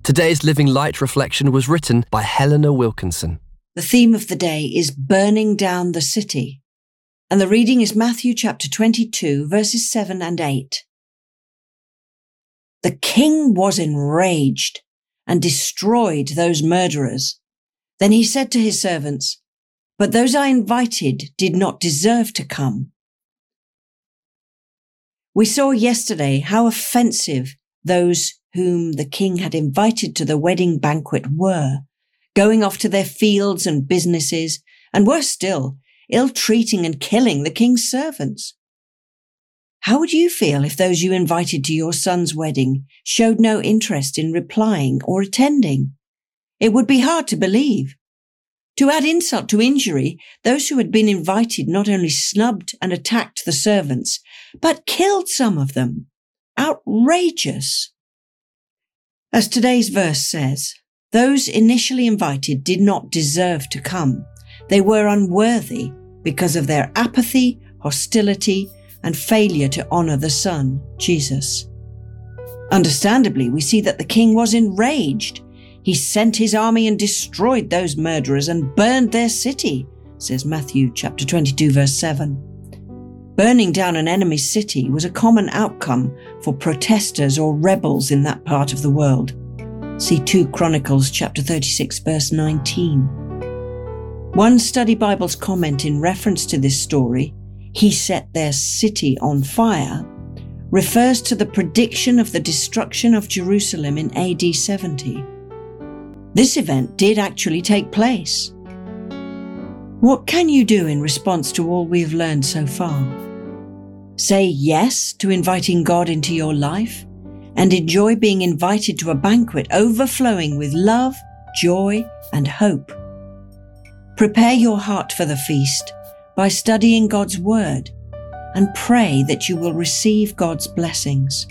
Today's Living Light reflection was written by Helena Wilkinson. The theme of the day is burning down the city. And the reading is Matthew chapter 22, verses 7 and 8. The king was enraged and destroyed those murderers. Then he said to his servants, "But those I invited did not deserve to come." We saw yesterday how offensive those whom the king had invited to the wedding banquet were, going off to their fields and businesses, and worse still, ill-treating and killing the king's servants. How would you feel if those you invited to your son's wedding showed no interest in replying or attending? It would be hard to believe. To add insult to injury, those who had been invited not only snubbed and attacked the servants, but killed some of them. Outrageous! As today's verse says, those initially invited did not deserve to come. They were unworthy because of their apathy, hostility, and failure to honor the Son, Jesus. Understandably, we see that the king was enraged. He sent his army and destroyed those murderers and burned their city, says Matthew chapter 22, verse 7. Burning down an enemy's city was a common outcome for protesters or rebels in that part of the world. See 2 Chronicles chapter 36, verse 19. One Study Bible's comment in reference to this story, "He set their city on fire," refers to the prediction of the destruction of Jerusalem in AD 70. This event did actually take place. What can you do in response to all we have learned so far? Say yes to inviting God into your life and enjoy being invited to a banquet overflowing with love, joy, and hope. Prepare your heart for the feast by studying God's Word and pray that you will receive God's blessings.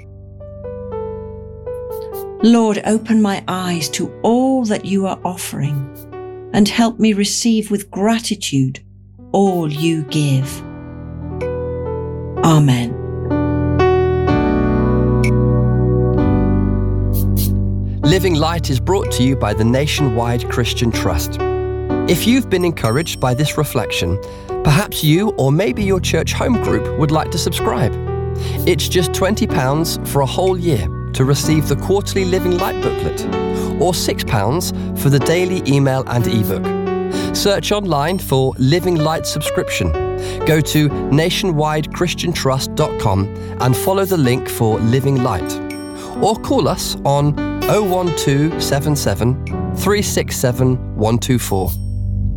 Lord, open my eyes to all that you are offering and help me receive with gratitude all you give. Amen. Living Light is brought to you by the Nationwide Christian Trust. If you've been encouraged by this reflection, perhaps you or maybe your church home group would like to subscribe. It's just £20 for a whole year to receive the quarterly Living Light booklet, or £6 for the daily email and ebook. Search online for Living Light subscription. Go to nationwidechristiantrust.com and follow the link for Living Light. Or call us on 01277 367 124.